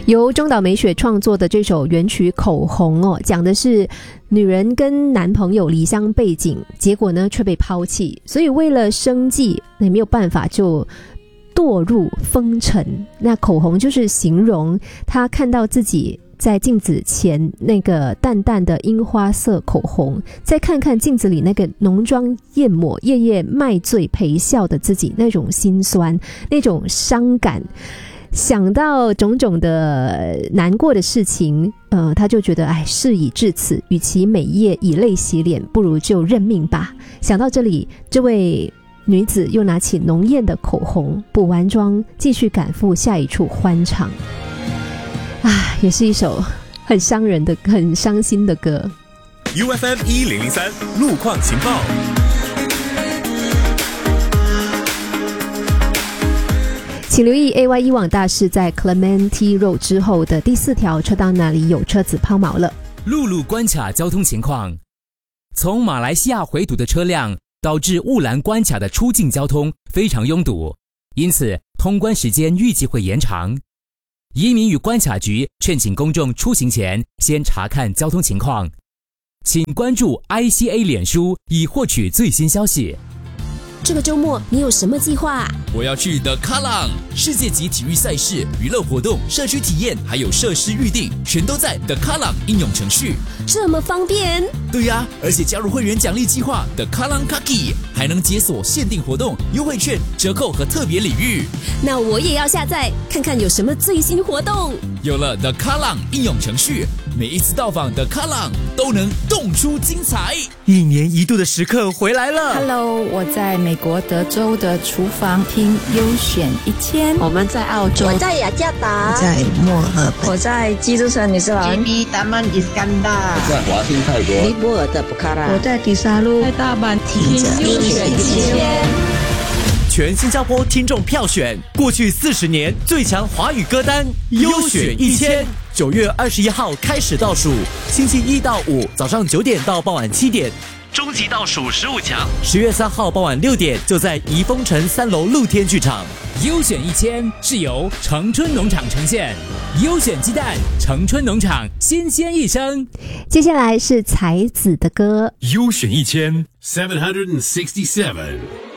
由中岛美雪创作的这首原曲《口红》讲的是女人跟男朋友离乡背井，结果呢却被抛弃，所以为了生计也没有办法就堕入风尘。那口红就是形容她看到自己在镜子前那个淡淡的樱花色口红，再看看镜子里那个浓妆艳抹、夜夜卖醉陪笑的自己，那种心酸，那种伤感，想到种种的难过的事情，他就觉得事已至此，与其每夜以泪洗脸，不如就认命吧。想到这里，这位女子又拿起浓艳的口红，补完妆，继续赶赴下一处欢场。也是一首很伤人的、很伤心的歌。 UFM 1003路况情报。 请留意 AY 一往大师在 Clementi Road 之后的第4条车道那里有车子抛锚了。 陆路关卡交通情况，从马来西亚回堵的车辆导致雾兰关卡的出境交通非常拥堵，因此通关时间预计会延长。移民与关卡局劝请公众出行前先查看交通情况，请关注 ICA 脸书以获取最新消息。 这个周末你有什么计划？ 我要去 The Kallang 世界级体育赛事、娱乐活动、社区体验，还有设施预订，全都在 The Kallang 应用程序。 这么方便？ 对呀，而且加入会员奖励计划 The Kallang Kaki， 还能解锁限定活动、优惠券、折扣和特别礼遇。 那我也要下载看看有什么最新活动。 有了 The Kallang 应用程序，每一次到访 The Kallang 都能动出精彩。 1年1度的时刻回来了。 Hello， 我在美国德州的厨房听优选1000。 我们在澳洲， 我在雅加达， 我在墨尔本， 我在基督山女士兰， 吉达曼伊斯干达， 我在华欣泰国， 尼泊尔的布卡拉， 我在迪沙路， 在大阪听优选1000。 全新加坡听众票选过去40年最强华语歌单优选1000。9月21号开始倒数，星期1到5早上9点到傍晚7点，终极倒数15强。10月3号傍晚6点就在怡丰城3楼露天剧场。 优选1000是由城春农场呈现，优选鸡蛋，城春农场新鲜一生。 接下来是才子的歌， 优选1000 767